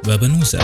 باب نوسة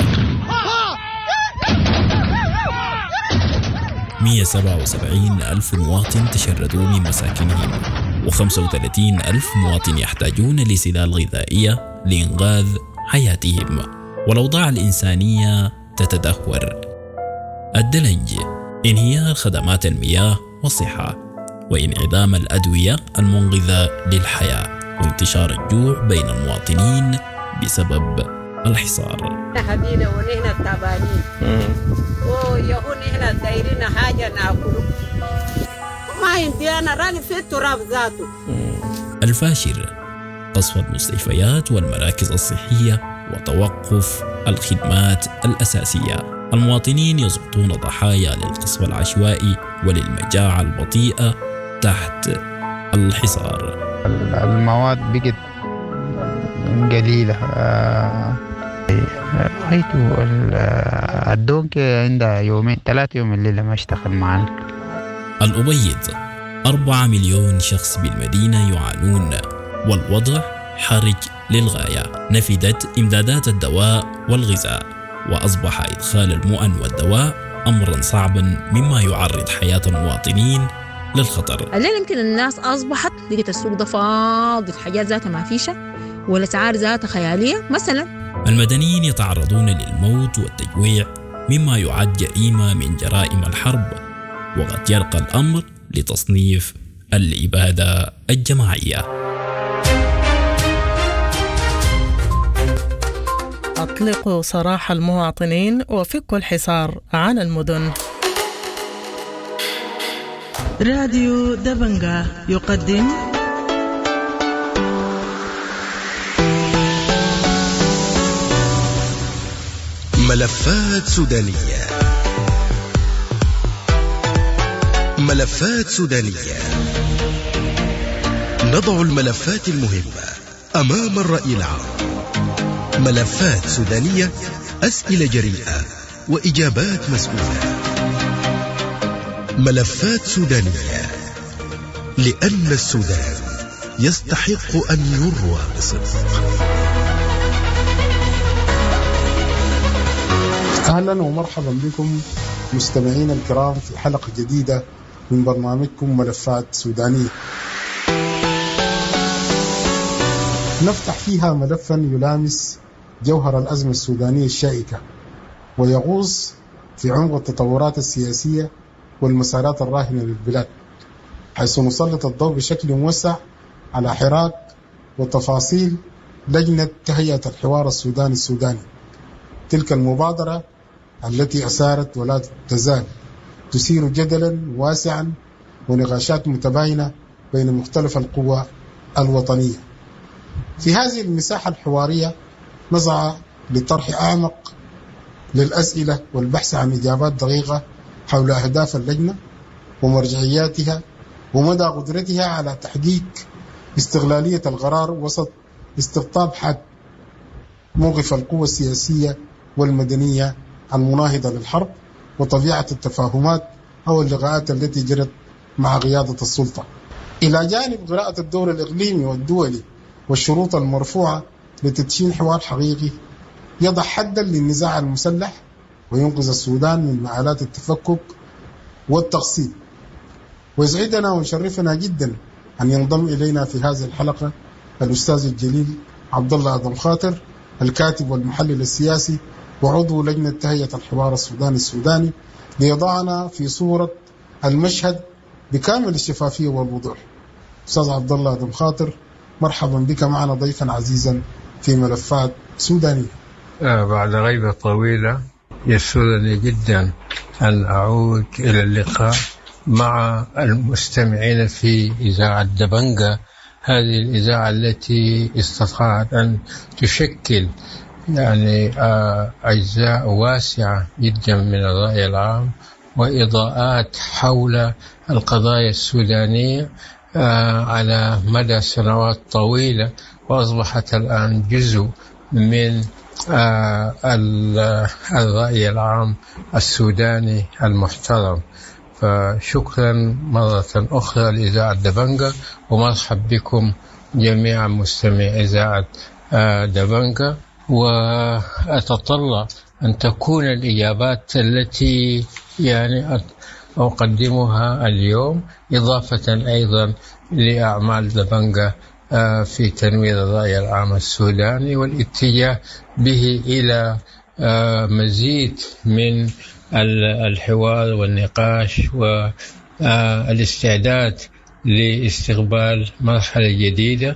177 ألف مواطن تشردوا من مساكنهم، و35 ألف مواطن يحتاجون لسلال غذائية لإنقاذ حياتهم، والأوضاع الإنسانية تتدهور. الدلنج، انهيار خدمات المياه والصحة، وانعدام الأدوية المنقذة للحياة، وانتشار الجوع بين المواطنين بسبب الحصار. هدينا ونحن التعبانين ويهون نحن دايرين حاجة ناكله ما يمدينا راني في التراب ذاته. الفاشر، قصف المستشفيات والمراكز الصحية وتوقف الخدمات الأساسية. المواطنين يسقطون ضحايا للقصف العشوائي وللمجاعة البطيئة تحت الحصار. المواد بقت قليلة. رأيته الدونك عندها يومين 3 يوم الليلة ما اشتغل معنا. الأبيض، 4 مليون شخص بالمدينة يعانون، والوضع حرج للغاية. نفدت إمدادات الدواء والغذاء، وأصبح إدخال المؤن والدواء أمرا صعبا مما يعرض حياة المواطنين للخطر. الليل يمكن الناس أصبحت لقيت السوق ده فاضي، الحاجات ذاتها ما فيشة والأسعار ذاتها خيالية. مثلا المدنيين يتعرضون للموت والتجويع مما يعد جريمة من جرائم الحرب، وقد يرقى الأمر لتصنيف الإبادة الجماعية. أطلقوا سراح المواطنين وفكوا الحصار عن المدن. راديو دبنجة يقدم ملفات سودانية. ملفات سودانية، نضع الملفات المهمة أمام الرأي العام. ملفات سودانية، أسئلة جريئة وإجابات مسؤولة. ملفات سودانية، لأن السودان يستحق أن يروى بصدق. أهلا ومرحبا بكم مستمعين الكرام في حلقة جديدة من برنامجكم ملفات سودانية، نفتح فيها ملفا يلامس جوهر الأزمة السودانية الشائكة، ويغوص في عمق التطورات السياسية والمسارات الراهنة للبلاد، حيث نسلط الضوء بشكل موسع على حراك وتفاصيل لجنة تهيئة الحوار السوداني، تلك المبادرة التي أثارت ولا تزال تثير جدلا واسعا ونقاشات متباينة بين مختلف القوى الوطنية. في هذه المساحة الحوارية نسعى لطرح أعمق للأسئلة والبحث عن إجابات دقيقة حول أهداف اللجنة ومرجعياتها ومدى قدرتها على تحقيق استغلالية القرار وسط استقطاب حاد موقف القوى السياسية والمدنية المناهضة للحرب وطبيعة التفاهمات أو اللقاءات التي جرت مع قيادة السلطة، إلى جانب قراءة الدور الإقليمي والدولي والشروط المرفوعة لتدشين حوار حقيقي يضع حدا للنزاع المسلح وينقذ السودان من مآلات التفكك والتقسيم. ويسعدنا ويشرفنا جدا أن ينضم إلينا في هذه الحلقة الأستاذ الجليل عبد الله أدم خاطر، الكاتب والمحلل السياسي وعضو لجنة تهيئة الحوار السوداني، ليضعنا في صورة المشهد بكامل الشفافية والوضوح. أستاذ عبد الله أدم خاطر، مرحبا بك معنا ضيفا عزيزا في ملفات سودانية. بعد غيبة طويلة يسرني جدا أن أعود إلى اللقاء مع المستمعين في إذاعة دبنجة، هذه الإذاعة التي استطاعت أن تشكل أجزاء واسعة جدا من الرأي العام وإضاءات حول القضايا السودانية على مدى سنوات طويلة، وأصبحت الآن جزء من الرأي العام السوداني المحترم. فشكرا مرة أخرى لإذاعة دبنجة، ومرحب بكم جميعا مستمعي إذاعة دبنجة. وأتطلع أن تكون الإجابات التي يعني أقدمها اليوم إضافة أيضا لأعمال دبنجة في تنوير الرأي العام السوداني والاتجاه به إلى مزيد من الحوار والنقاش والاستعداد لاستقبال مرحلة جديدة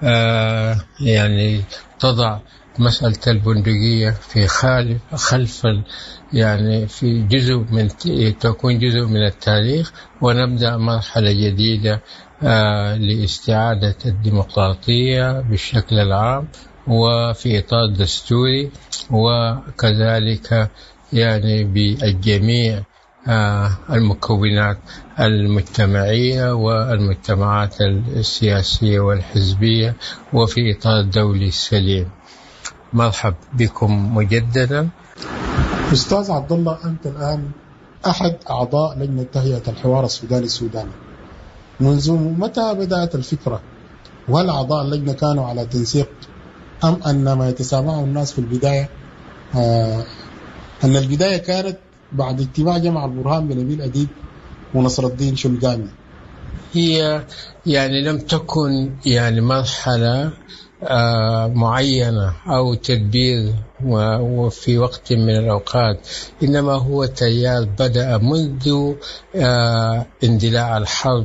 يعني تضع مسألة البندقية في خلف يعني في جزء من تكون جزء من التاريخ، ونبدأ مرحلة جديدة لاستعادة الديمقراطية بالشكل العام وفي إطار دستوري، وكذلك يعني بالجميع المكونات المجتمعية والمجتمعات السياسية والحزبية وفي إطار دولي سليم. مرحب بكم مجددا. أستاذ عبد الله، أنت الآن أحد أعضاء لجنة تهيئة الحوار السوداني. منذ متى بدأت الفكرة؟ وهل أعضاء اللجنة كانوا على تنسيق أم أن ما يتسامعه الناس في البداية أن البداية كانت بعد اجتماع جمع البرهان بنبيل أديب ونصر الدين شلقامي؟ هي يعني لم تكن يعني مرحلة معينة أو تدبير وفي وقت من الأوقات، إنما هو تيار بدأ منذ اندلاع الحرب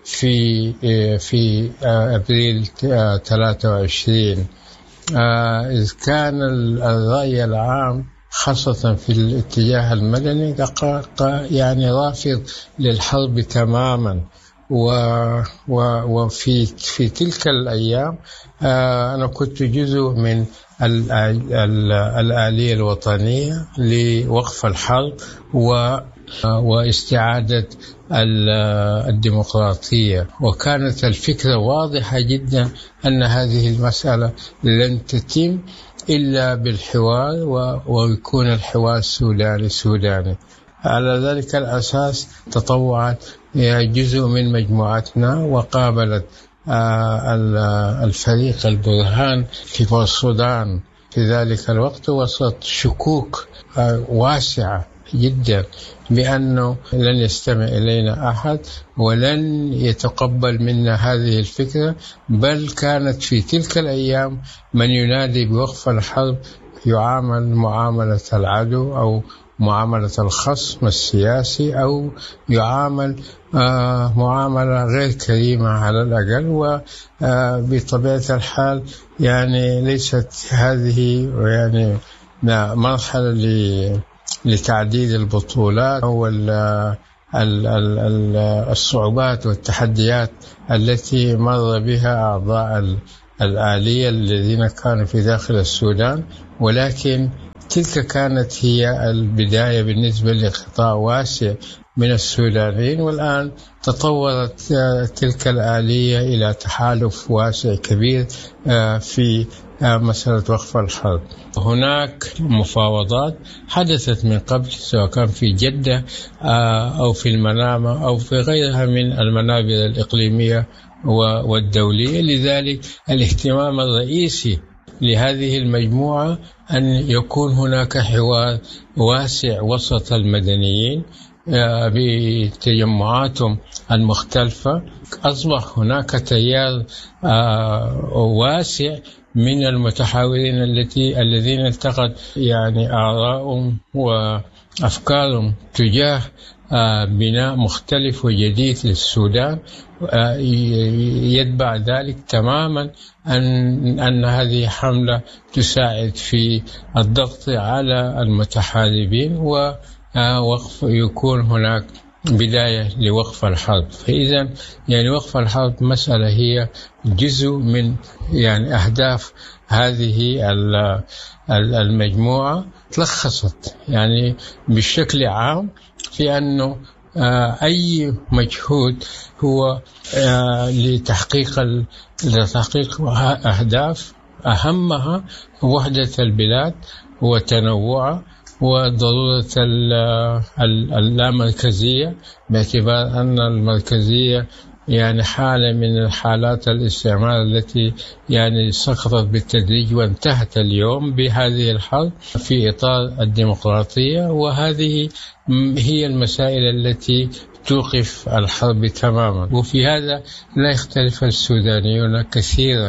في أبريل 23. إذ كان الرأي العام خاصة في الاتجاه المدني يعني رافض للحرب تماما، وفي تلك الأيام أنا كنت جزء من الآلية الوطنية لوقف الحرب واستعادة الديمقراطية، وكانت الفكرة واضحة جدا أن هذه المسألة لن تتم إلا بالحوار ويكون الحوار سوداني. على ذلك الأساس تطوعت جزء من مجموعتنا وقابلت الفريق البرهان في السودان في ذلك الوقت، وسط شكوك واسعة جدا بأنه لن يستمع إلينا أحد ولن يتقبل منا هذه الفكرة، بل كانت في تلك الأيام من ينادي بوقف الحرب يعامل معاملة العدو أو معاملة الخصم السياسي أو يعامل معاملة غير كريمة على الأقل. وبطبيعة الحال يعني ليست هذه يعني مرحلة لتعديد البطولات أو الصعوبات والتحديات التي مر بها أعضاء الآلية الذين كانوا في داخل السودان، ولكن تلك كانت هي البداية بالنسبة لقطاع واسع من السودانيين، والآن تطورت تلك الآلية إلى تحالف واسع كبير في مسألة وقف الحرب. هناك مفاوضات حدثت من قبل، سواء كان في جدة أو في المنامة أو في غيرها من المنابر الإقليمية والدولية. لذلك الاهتمام الرئيسي لهذه المجموعة أن يكون هناك حوار واسع وسط المدنيين بتجمعاتهم المختلفة. أصبح هناك تيار واسع من المتحاورين الذين التقت يعني آراءهم وأفكارهم تجاه بناء مختلف وجديد للسودان. يتبع ذلك تماما أن هذه حملة تساعد في الضغط على المتحاربين يكون هناك بداية لوقف الحرب. فإذا يعني وقف الحرب مسألة هي جزء من يعني أهداف هذه المجموعة، تلخصت يعني بشكل عام في أنه أي مجهود هو لتحقيق أهداف أهمها وحدة البلاد وتنوعها وضرورة اللامركزية، باعتبار أن المركزية يعني حالة من الحالات الاستعمار التي يعني سقطت بالتدريج وانتهت اليوم بهذه الحرب في إطار الديمقراطية، وهذه هي المسائل التي توقف الحرب تماما. وفي هذا لا يختلف السودانيون كثيرا،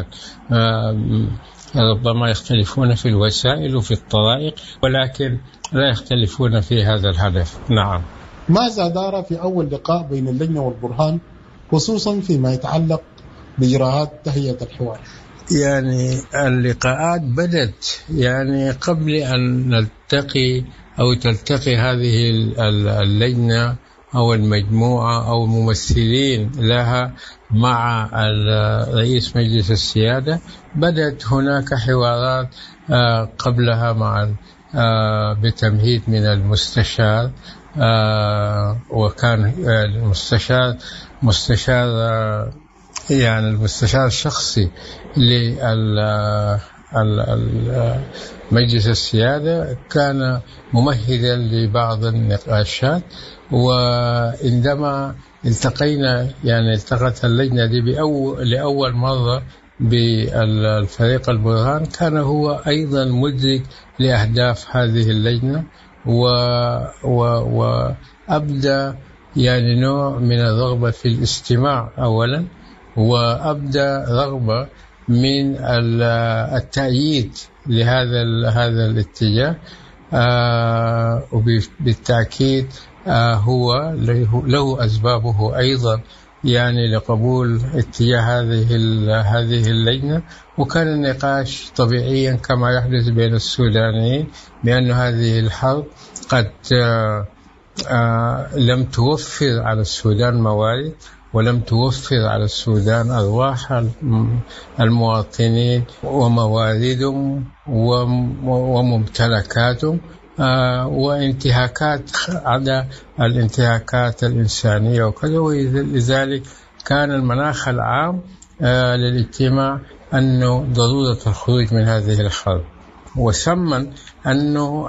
ربما يختلفون في الوسائل وفي الطرائق، ولكن لا يختلفون في هذا الهدف. نعم. ماذا دار في أول لقاء بين اللجنة والبرهان خصوصا فيما يتعلق بإجراءات تهيئة الحوار؟ يعني اللقاءات بدت يعني قبل أن نلتقي أو تلتقي هذه اللجنة أو المجموعة أو ممثلين لها مع رئيس مجلس السيادة. بدت هناك حوارات قبلها مع بتمهيد من المستشار، وكان مستشار يعني المستشار الشخصي لمجلس السيادة، كان ممهدا لبعض النقاشات. وعندما التقينا يعني التقت اللجنة دي لأول مرة بالفريق البرهان، كان هو أيضا مدرك لأهداف هذه اللجنة، وأبدى يعني نوع من الرغبة في الاستماع أولا، وأبدى رغبة من التأييد لهذا الاتجاه، وبالتأكيد هو له أسبابه أيضا يعني لقبول اتجاه هذه اللجنة. وكان النقاش طبيعيا كما يحدث بين السودانيين بأن هذه الحرب قد لم توفر على السودان موارد، ولم توفر على السودان أرواح المواطنين ومواردهم وممتلكاتهم، وانتهاكات عدا الانتهاكات الإنسانية وكذا. ولذلك كان المناخ العام للاجتماع أنه ضرورة الخروج من هذه الحرب، وثمن أنه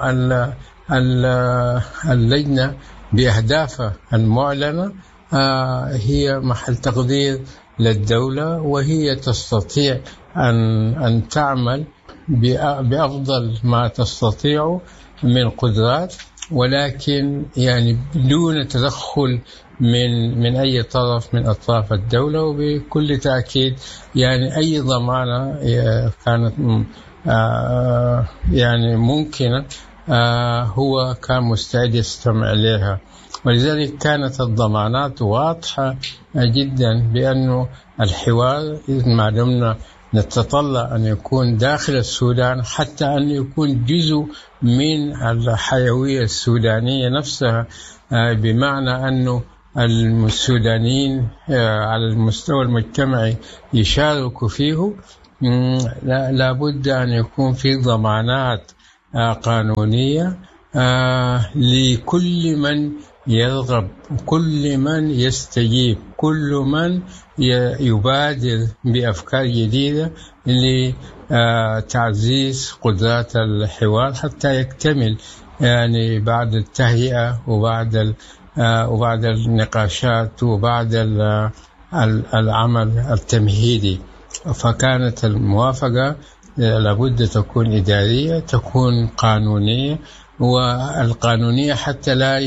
اللجنة بأهدافها المعلنة هي محل تقدير للدولة، وهي تستطيع أن تعمل بأفضل ما تستطيع من قدرات، ولكن يعني بدون تدخل من أي طرف من أطراف الدولة. وبكل تأكيد يعني أي ضمانة كانت يعني ممكنة هو كان مستعد يستمع إليها. ولذلك كانت الضمانات واضحة جدا بأنه الحوار ما دمنا نتطلع أن يكون داخل السودان، حتى أن يكون جزء من الحيوية السودانية نفسها، بمعنى أنه السودانيين على المستوى المجتمعي يشاركوا فيه، لابد أن يكون في ضمانات قانونية لكل من يرغب، كل من يستجيب، كل من يبادر بأفكار جديدة لتعزيز قدرات الحوار حتى يكتمل يعني بعد التهيئة وبعد النقاشات وبعد العمل التمهيدي. فكانت الموافقة لابد تكون إدارية، تكون قانونية، والقانونية حتى لا